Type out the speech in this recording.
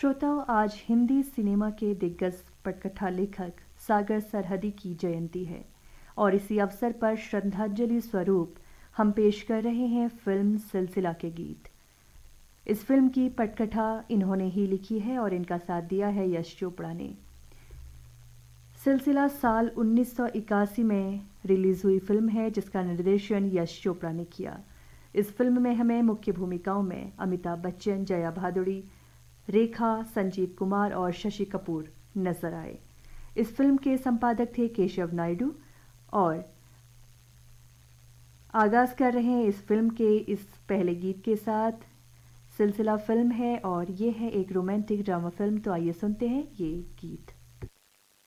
श्रोताओं, आज हिंदी सिनेमा के दिग्गज पटकथा लेखक सागर सरहदी की जयंती है और इसी अवसर पर श्रद्धांजलि स्वरूप हम पेश कर रहे हैं फिल्म सिलसिला के गीत। इस फिल्म की पटकथा इन्होंने ही लिखी है और इनका साथ दिया है यश चोपड़ा ने। सिलसिला साल 1981 में रिलीज हुई फिल्म है जिसका निर्देशन यश चोपड़ा ने किया। इस फिल्म में हमें मुख्य भूमिकाओं में अमिताभ बच्चन, जया भादुड़ी, रेखा, संजीव कुमार और शशि कपूर नजर आए। इस फिल्म के संपादक थे केशव नायडू और आगाज कर रहे हैं इस फिल्म के इस पहले गीत के साथ। सिलसिला फिल्म है और ये है एक रोमांटिक ड्रामा फिल्म, तो आइए सुनते हैं ये गीत।